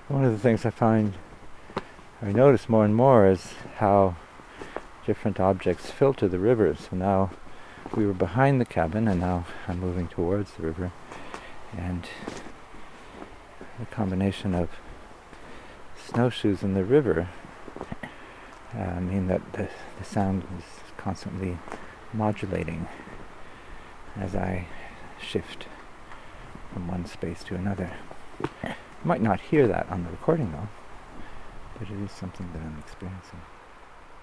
One of the things I notice more and more is how different objects filter the river. So now we were behind the cabin and now I'm moving towards the river, and the combination of snowshoes in the river mean that the sound is constantly modulating as I shift from one space to another. You might not hear that on the recording though, but it is something that I'm experiencing.